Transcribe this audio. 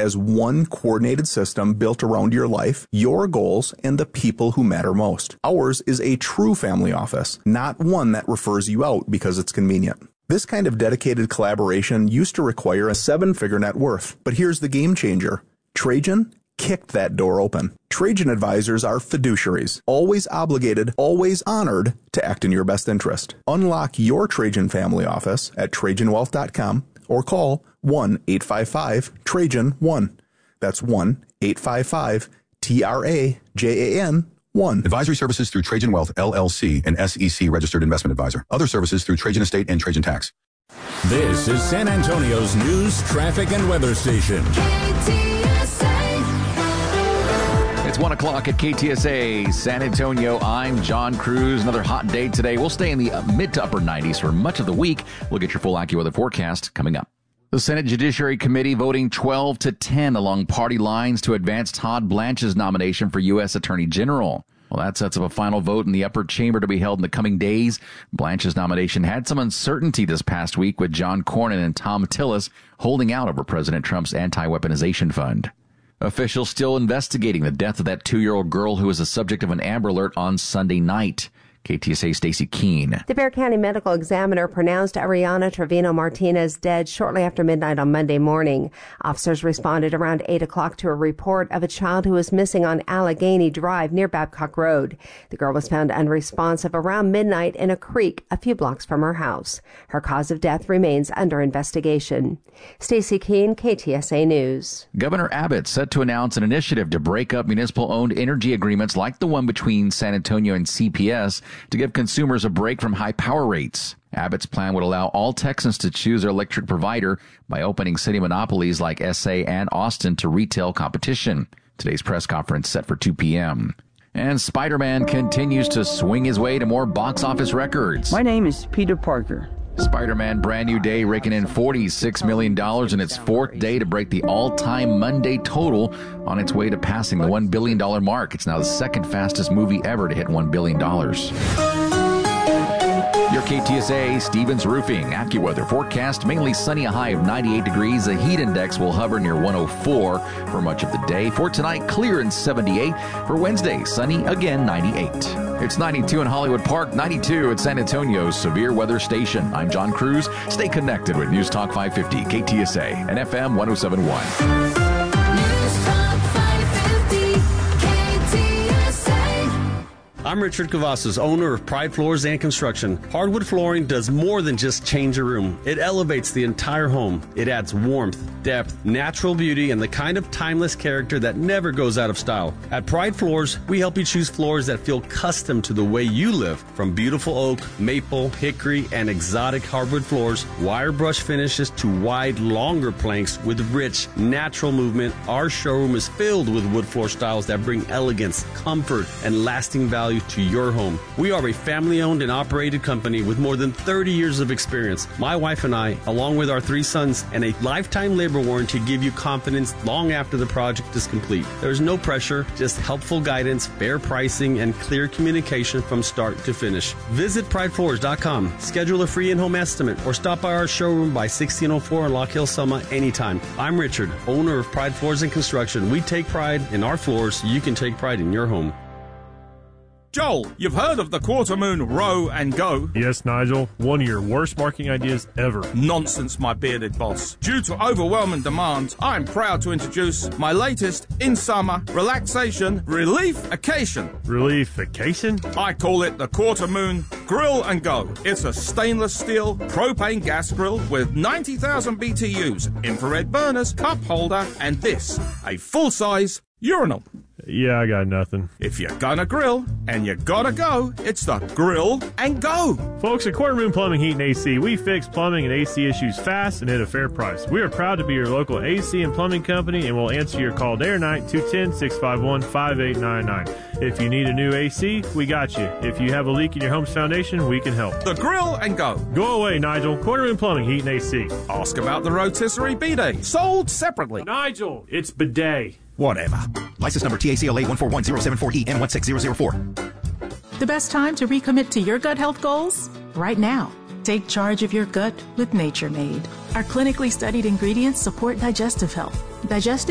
as one coordinated system built around your life, your goals, and the people who matter most. Ours is a true family office, not one that refers you out because it's convenient. This kind of dedicated collaboration used to require a 7-figure net worth, but here's the game changer. Trajan kicked that door open. Trajan advisors are fiduciaries, always obligated, always honored to act in your best interest. Unlock your Trajan family office at TrajanWealth.com or call 1-855-TRAJAN-1. That's 1-855-TRAJAN-1. Advisory services through Trajan Wealth, LLC, an SEC registered investment advisor. Other services through Trajan Estate and Trajan Tax. This is San Antonio's news, traffic, and weather station. It's 1 o'clock at KTSA San Antonio. I'm John Cruz. Another hot day today. We'll stay in the mid to upper 90s for much of the week. We'll get your full AccuWeather forecast coming up. The Senate Judiciary Committee voting 12-10 along party lines to advance Todd Blanche's nomination for U.S. Attorney General. Well, that sets up a final vote in the upper chamber to be held in the coming days. Blanche's nomination had some uncertainty this past week with John Cornyn and Thom Tillis holding out over President Trump's anti-weaponization fund. Officials still investigating the death of that 2-year-old girl who was the subject of an Amber Alert on Sunday night. KTSA Stacey Keene. The Bexar County Medical Examiner pronounced Ariana Trevino Martinez dead shortly after midnight on Monday morning. Officers responded around 8 o'clock to a report of a child who was missing on Allegheny Drive near Babcock Road. The girl was found unresponsive around midnight in a creek a few blocks from her house. Her cause of death remains under investigation. Stacey Keene, KTSA News. Governor Abbott set to announce an initiative to break up municipal-owned energy agreements like the one between San Antonio and CPS to give consumers a break from high power rates. Abbott's plan would allow all Texans to choose their electric provider by opening city monopolies like SA and Austin to retail competition. Today's press conference set for 2 p.m. And Spider-Man continues to swing his way to more box office records. My name is Peter Parker. Spider-Man Brand New Day raking in $46 million in its fourth day to break the all-time Monday total on its way to passing the $1 billion mark. It's now the second fastest movie ever to hit $1 billion. Your KTSA Stevens Roofing AccuWeather forecast, mainly sunny, a high of 98 degrees. The heat index will hover near 104 for much of the day. For tonight, clear and 78. For Wednesday, sunny, again 98. It's 92 in Hollywood Park, 92 at San Antonio's severe weather station. I'm John Cruz. Stay connected with News Talk 550, KTSA, and FM 107.1. I'm Richard Cavazos, owner of Pride Floors and Construction. Hardwood flooring does more than just change a room. It elevates the entire home. It adds warmth, depth, natural beauty, and the kind of timeless character that never goes out of style. At Pride Floors, we help you choose floors that feel custom to the way you live. From beautiful oak, maple, hickory, and exotic hardwood floors, wire brush finishes to wide, longer planks with rich, natural movement, our showroom is filled with wood floor styles that bring elegance, comfort, and lasting value to your home. We are a family-owned and operated company with more than 30 years of experience. My wife and I, along with our 3 sons, and a lifetime labor warranty give you confidence long after the project is complete. There is no pressure, just helpful guidance, fair pricing, and clear communication from start to finish. Visit pridefloors.com, schedule a free in-home estimate, or stop by our showroom by 1604 in Lock Hill, Selma anytime. I'm Richard, owner of Pride Floors and Construction. We take pride in our floors so you can take pride in your home. Joel, you've heard of the Quarter Moon Row and Go. Yes, Nigel. One of your worst marketing ideas ever. Nonsense, my bearded boss. Due to overwhelming demand, I'm proud to introduce my latest in-summer relaxation relief-ication. Relief-ication? I call it the Quarter Moon Grill and Go. It's a stainless steel propane gas grill with 90,000 BTUs, infrared burners, cup holder, and this, a full-size urinal. Yeah, I got nothing. If you're gonna grill and you gotta go, it's the Grill and Go. Folks at Quarter Moon Plumbing, Heat and AC, we fix plumbing and AC issues fast and at a fair price. We are proud to be your local AC and plumbing company, and we'll answer your call day or night, 210-651-5899. If you need a new AC, we got you. If you have a leak in your home's foundation, we can help. The Grill and Go. Go away, Nigel. Quarter Moon Plumbing, Heat and AC. Ask about the rotisserie bidet. Sold separately. Nigel, it's bidet. Whatever. License number TACLA 141074EN16004. The best time to recommit to your gut health goals? Right now. Take charge of your gut with Nature Made. Our clinically studied ingredients support digestive health. Digestive